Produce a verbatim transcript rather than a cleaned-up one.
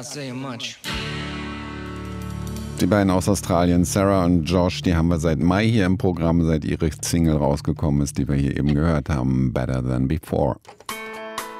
not saying much. Die beiden aus Australien, Sarah und Josh, die haben wir seit Mai hier im Programm, seit ihre Single rausgekommen ist, die wir hier eben gehört haben, Better Than Before.